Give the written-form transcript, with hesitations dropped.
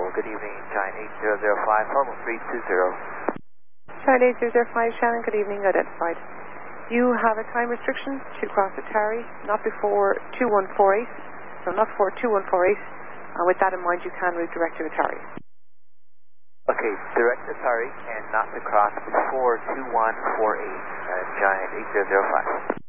good evening, Giant 8005, Normal 320. Giant 8005, Shannon, good evening, identified. You have a time restriction to cross Atari, not before 2148, so not before 2148, and with that in mind, you can route direct to Atari. Okay, direct to Atari and not to cross before 2148, Giant 8005.